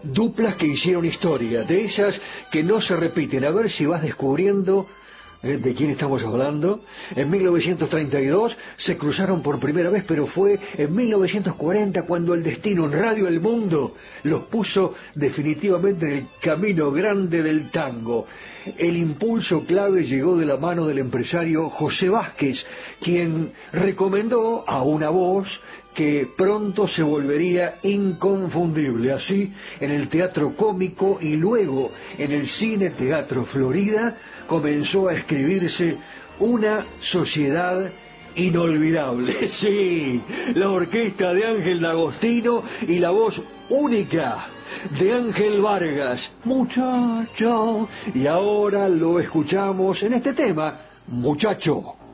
duplas que hicieron historia, de esas que no se repiten. A ver si vas descubriendo de quién estamos hablando. En 1932 se cruzaron por primera vez, pero fue en 1940 cuando el destino en Radio El Mundo los puso definitivamente en el camino grande del tango. El impulso clave llegó de la mano del empresario José Vázquez, quien recomendó a una voz que pronto se volvería inconfundible. Así, en el teatro cómico y luego en el Cine Teatro Florida, comenzó a escribirse una sociedad inolvidable. Sí, la orquesta de Ángel D'Agostino y la voz única de Ángel Vargas, muchacho. Y ahora lo escuchamos en este tema, Muchacho.